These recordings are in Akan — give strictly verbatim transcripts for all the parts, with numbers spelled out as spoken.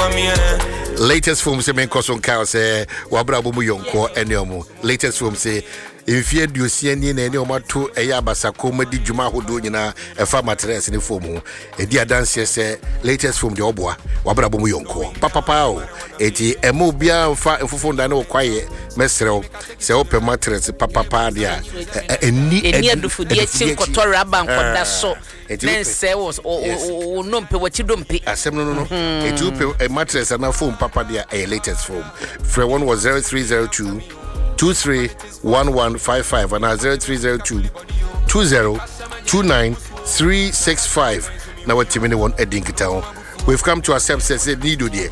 Latest film say men koson ka say wabra bomu yonko eniomo. Latest film say if you do see any any oma to eya basako medi djuma hodo nyina efa materials ni film e dia dance say latest film de oboa wabra bomu yonko papa pa o eti emo bia mfa enfofo nda na kwaye mesrew say open materials papa pa dia eni eni adufu dia chi kotora ban koda so then say was o no mpe wachi do mpe asem no no no eti open a mattress na phone papa dia a latest film free one was zero three zero two two three one one five five and zero three zero two two zero two nine three six five. Now what Timini one Edding town. We've come to accept say Nido dear.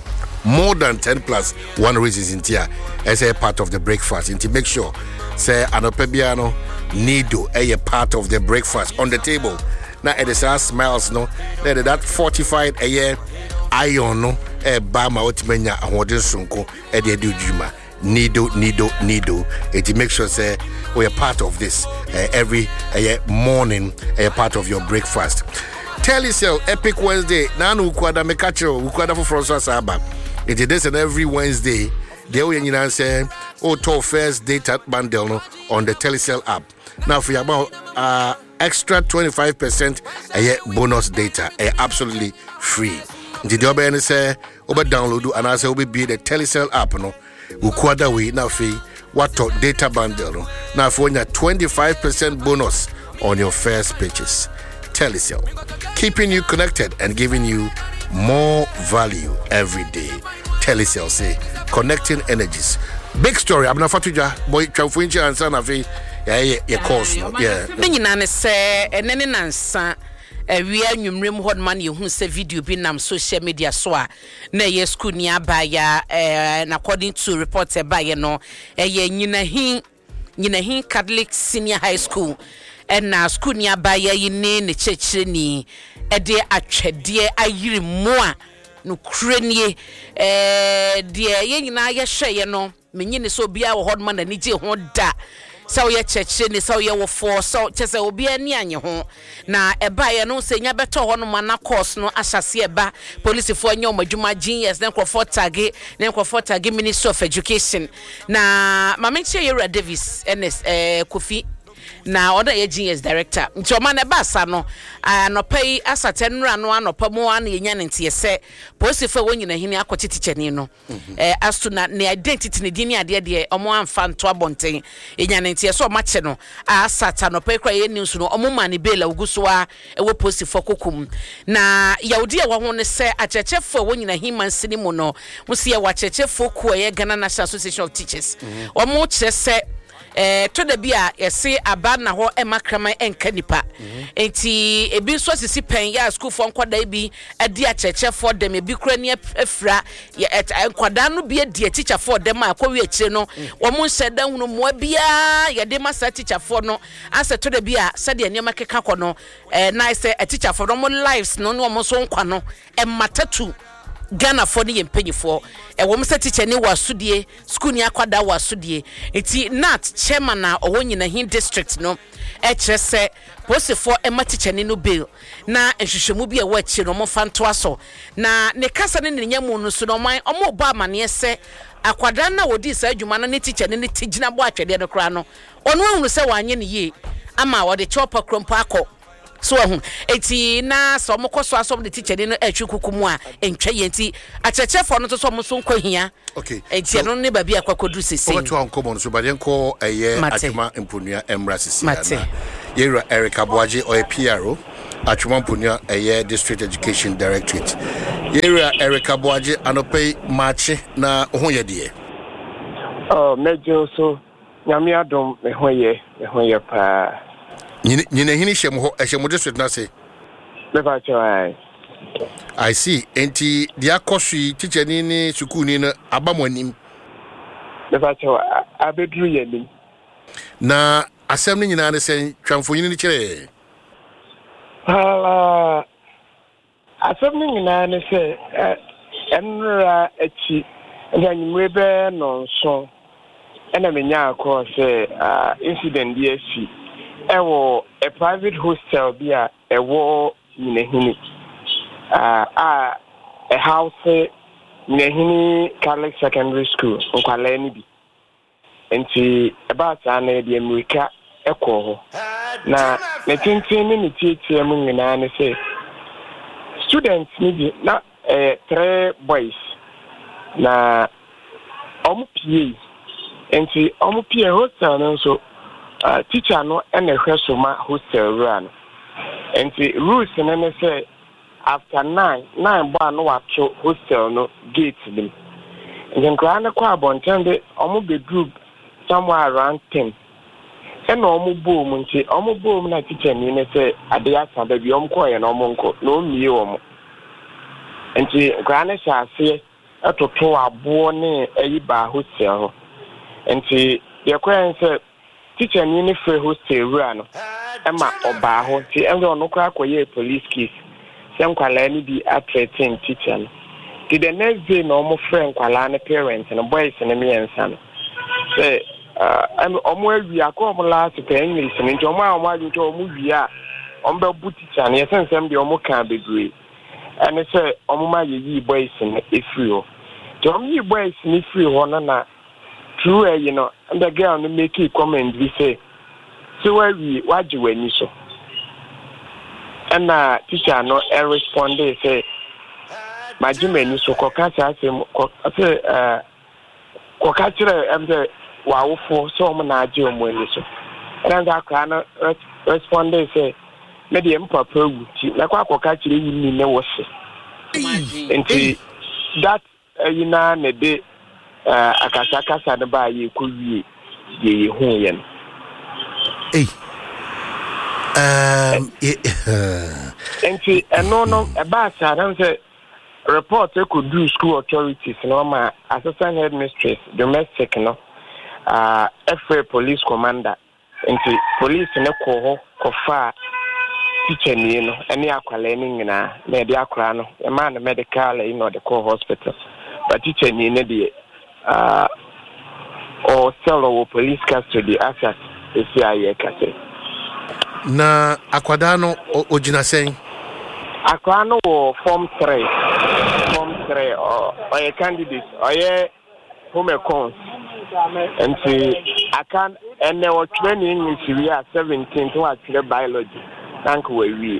More than ten plus one reasons in here as a part of the breakfast. And to make sure say Anopebiano Nido a part of the breakfast on the table. Now it is our smiles no that that fortified a year iron no a bama otmenya and what is sunko at the juma. Nido, Nido, Nido. It to make sure say we are part of this uh, every uh, morning, a uh, part of your breakfast. Telecel Epic Wednesday. Nanu ukwada mekacho ukwada for François Saba. It is this and every Wednesday. They will you say oh to first data bundle no, on the Telecel app. Now for about uh extra twenty-five percent a uh, bonus data, uh, absolutely free. The job and say over download and I say will be the Telecel app no. Ukwada we now fee what data bundle now for your twenty-five percent bonus on your first purchase. Telecel, keeping you connected and giving you more value every day. Telecel say connecting energies. Big story. I'm not fatuja boy chamfuinchi and son of a yeah yeah course yeah. Then say and then nansa. We are numrim hot man you who say video be nam social media so na ye school ni abaya and according to reports by you know eh ye nyina hin nyina hin Catholic Senior High School and na school ni abaya yi ne ne chechire ni e de atwede ayiri mu a no krenie eh de ye nyina ye hwe ye no menyi ne so bia wo hot man na ni je ho da so ye cheche ni so ye wo for so chese obi ani anye ho na eba ye no se nya beto ho no mana course no ahyase eba police fo anya omadwuma genius na Crawford tag na Crawford tag Ministry of Education na mamenche Yera Davis ns eh Kofi na other genius director nti o ma na basa no anopai asatenra no anopa mo an ye nya ntie se police fo wonyina hini akoti teacher ni no eh astu na ne identity ne dini ade de omo amfa nto abonten ye nya ntie so ma che no asata no pa kra ye news no omo ma ne bela uguso a ewo police fo kokum na yaudi e wo ho ne se achechefo wonyina himan sini mu no mo se ye wa achechefo ko ye Ghana National Association of Teachers omo che se eh to da bia yesi aba na ho e makrama enka nipa enti ebi so sisi pen ya school for nkwada bi adi acheche for dem ebi kura ne afra ya nkwada no bia di teacher for dem akwa wi akire no wo mo nhyeda hunu mo bia ya de masa teacher for no ase to da bia sade ne makeka kɔ no eh na ise a teacher for no lives no no mo so nkwa no e matatu Ghana for the penny for a woman set teacher ni wasudie school ni akwada wasudie eti nat chairman na owonyi na hin district no e kire se post for e ma teacher ni no bill na ehwehwemu bi e wa chi no mo fanto aso na ne kasa ne nyamu no so no man omo ba mane se akwada na wodi sa adwuma na ne teacher ni ne tigina bo atwede no kra no ono ahunu se wanye ne ye ama wode chopper krompo akọ so ahun eti na so mo koso asom de teacher ni no atwikukumu a entwa yenti achechefo no to so mo so nkohia okay eti no ne ba bia kwakodu sese o to anko so ba de nko eye atuma emponua emra sese na Yera Erica Boaji or a P R O atuma emponua eye District Education Directorate Yera Erica Boaji anope march na hoye de oh mejo so nyame adom me hoye me hoye pa Nyine nyine hini shemu ho ehemu district na say never try I see enti dia kosu teacher ni ni school ni na abamonim never try abedru yenim na asem ni nyina ne sen twamfonyi ni kire ala asem ni nyina ne se enra echi ndanyimre be no so ena menya akọ se incident D S C ewo a private hostel bia ewo nyinahini uh a a house Nehini Catholic Secondary School, Nkwaleni bi. Enti about ana de America ekọ na me tintin ni tietie mu nyina ne say students ni bi na eh three boys na omu pie enti omu pie hostel no so teacher no ene hweso ma hostel run enti rules ne ne say after nine nine bar no wato hostel no gate dim enti nkra na kwa abontende omu be group somewhere around ten and omu boom nti omu boom na teacher ni ne say ade asa ba bi omu ko ye na omu nko na omie omu nti nkra na sha ase atoto abo ne ayi ba hostel ho nti ye kwan say teacher ni ne free hostel wura no ema oba ho nti enzo ono kra koye police case sem kwala ni bi atreating teacher no the next day no omu friend kwala ne parents no boys ne me ensa no say uh am omu awi akọ last ten English nti omu a omu adu to omu wi a omu be bu teacher ne sensem de omu kan begree and say omu ma yi boys ne efiri ho to omu yi boys ne efiri ho na na true eh you know and the girl no make a comment we say so we waji wani so and na teacher no e respond say majimeni so ko ka say ko say uh ko ka tire am say wawofo so omo na age omo ani so and that ka no respond say me de mpapa wuti na kwa ko ka tire yini ne wo se enti that you know na de uh akasa akasa ne ba ye ko wie ye ye hu ye no eh um enti eno no e ba sa na say report e could do school authorities no ma assistant headmistress domestic no uh F A police commander enti police ne ko ho ko fa teacher ni no ene akwala ni nyina na de akra no e ma na medical you know the core hospital but teacher ni ne de uh or sell or police custody assets is here kase na akwada no ojina sen akwa no form three form three or or a candidate or a home accounts and see I can and there was training in Syria seventeen to actually biology thank we we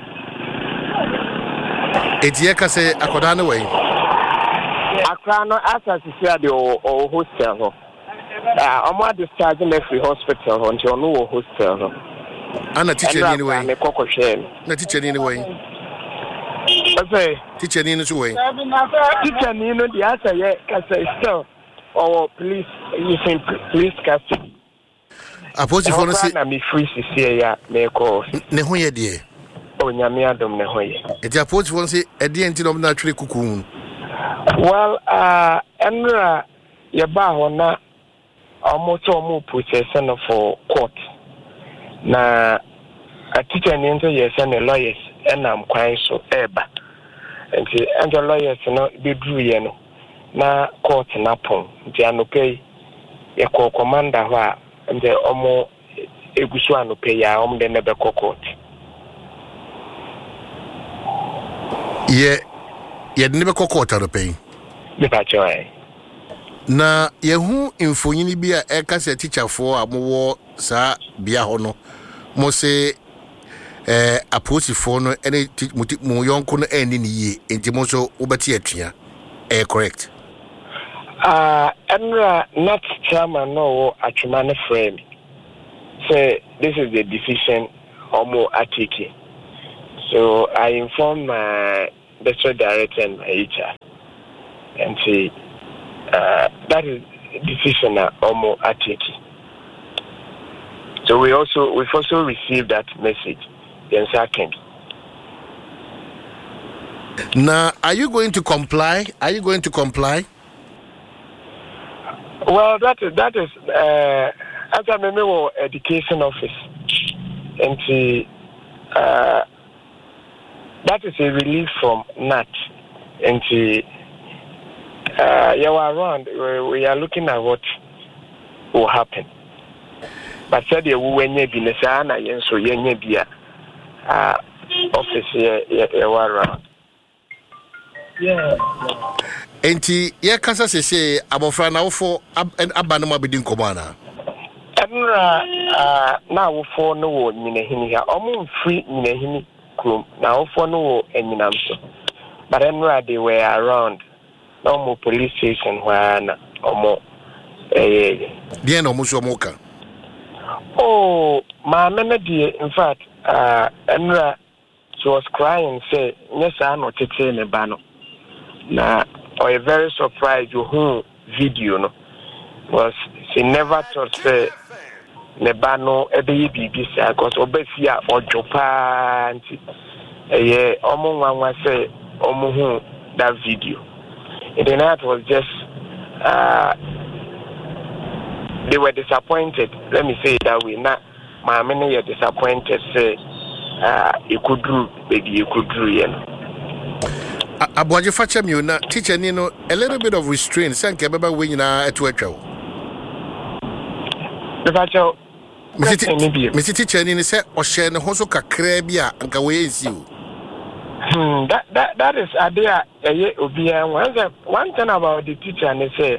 etie kase akwada no we akwa no assess is the or hostel ho ah omo discharge me free hospital ho until no hostel ho ana teacher ni anyway me kokoshe na teacher ni anyway okay teacher ni no so way teacher ni no the answer yeah kase still or police using police custody aposi for no say na me free see ya me ko ne ho ye de o nyame adom ne ho ye e dia aposi for no say e de enti no na twere kuku well uh enra ye ba ho na almost almost process no for court na a teacher ni nto yes and lawyers and am kwan so eba enti and the lawyers no be dru ye no na court na pon nti anope ye ko commander ho a nde omo egusu anope ya omo de nebe court ye ye de nebe court anope me pa choy na ye hu infonyini bi a e ka se teacher fo a mo wo sa bia ho no mo se eh aposi fo no ene mo yonko no eni ni ye enti mo so obati atua eh correct uh enra not chairman no atuma ne frame say this is the decision omo atiki so I inform my district director and my H R and say uh that is decision omo atiki. So we also we've also received that message. Then second. Now, are you going to comply? Are you going to comply? Well, that is that is uh, as a member of education office, and the, uh, that is a relief from N A T, and the, uh, you are around. We are looking at what will happen. But said you when you be Nesana, and so you be a office here around. Yeah. enti ye kasa sese abofra na wofo abanu ma bedi nkomo ana enra na wofo no wo nyinahini ha omo mfiri nyinahini krom na wofo no wo enyinam so but enra they were around no police station where na omo eh dia no mo so mo ka oh ma mena die in fact uh enra she was crying say yes I no tete ne ba no na I was very surprised with her video no was she never thought say ne ba no ebe yi bibi say because obefia ojopa anti eh omo nwanwa say omo hu that video and then it was just uh they were disappointed, let me say it that way. Now my many are disappointed say uh you could do baby you could do you know Abuaje facha mi na teacher ni no a little bit of restraint say nke beba we nyina eto atwa the facha me see teacher ni say o share ne ho so kakra bi a nka we ensi o hmm that that that is idea eh obi one one thing about the teacher and say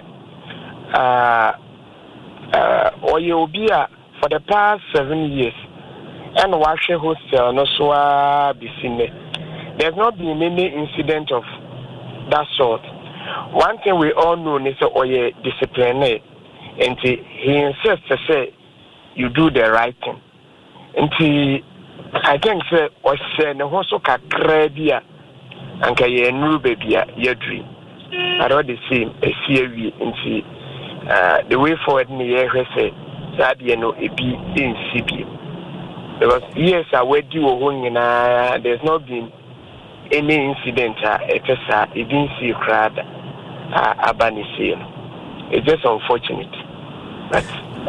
uh uh or you be for the past seven years and wash hostel no so bisine. There's not been any incident of that sort. One thing we all know is that oye discipline and he insists to say you do the right thing. And he, I think say or say no hoso kakra bia anka ye nru bebia ye dream. I don't the same a C V and uh the way forward in the year say that you know it be in C B. Because yes, I would do a there's not been any incident uh it's uh it didn't see crowd uh abanisi. It's just unfortunate. But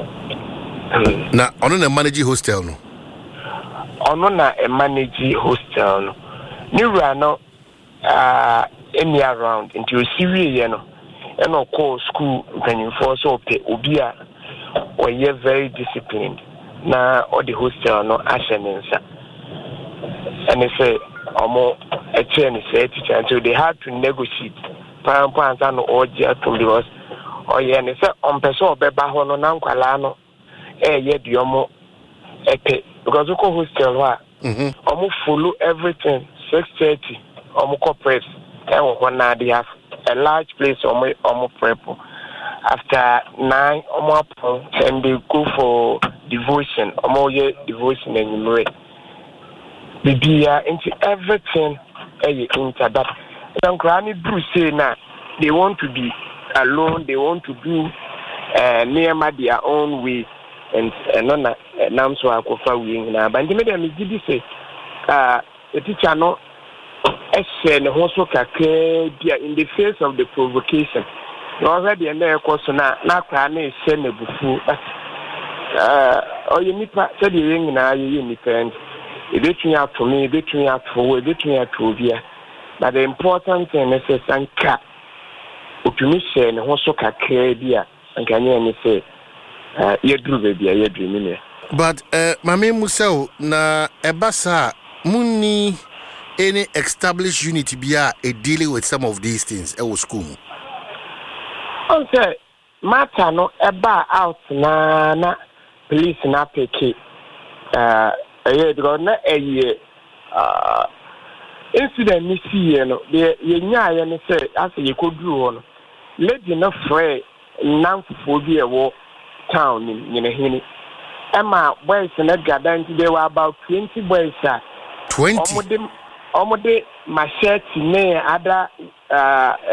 um, na ono na manage hostel no. Ono na a manage hostel no. Niwa no uh any around into Syria you know. And of course school when you force up obi a or you very disciplined. Na all the hostel no ashenensa. And they say omo a chain say teacher so they had to negotiate pan pan san or just because oh yeah and say on person obeba ho no na nkwala no eh ye de omo epe because we go hostel wa mhm omo follow everything six thirty omo corporate and when na they have a large place omo omo prep after nine omo upon and they go for devotion omo ye devotion and you Bibia into everything into that. Some granny do say now they want to be alone, they want to do uh, near their own way and and on nam so akofa wing na but the media me give say uh the teacher no ese ne ho so kakra dia in the face of the provocation. You already and there course na na kra na ese na bufu uh o ye nipa say the ring na ye nipa between out for me, between out for between out to Via. But the important thing is a sanka. Utumisha and Hosoka Krabia and can say, uh, you drew baby, you dreaming. But, uh, Mammy Musel, na Ebasa, Muni, any established unity be a dealing with some of these things, our school. Okay, Mata no eba out na na police na peke. Uh, yeah, because na a year uh incident ni see no the yenya ya ne say as you could do on lady na free nan fo bi e wo town ni ne hini Emma boys na gadan they were about twenty boys ah twenty omode omode machete ne ada uh